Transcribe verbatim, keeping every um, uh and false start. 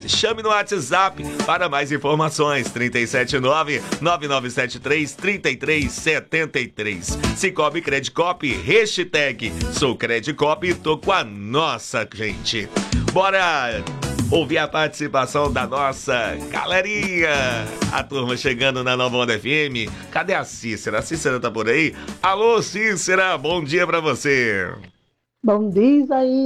chame no WhatsApp para mais informações. trinta e sete nove, nove nove sete três, trinta e três setenta e três. Cicobi Credicop, hashtag sou Credicop e tô com a nossa gente. Bora ouvir a participação da nossa galerinha. A turma chegando na Nova Onda F M. Cadê a Cícera? A Cícera tá por aí? Alô, Cícera, bom dia pra você. Bom dia, Isaías.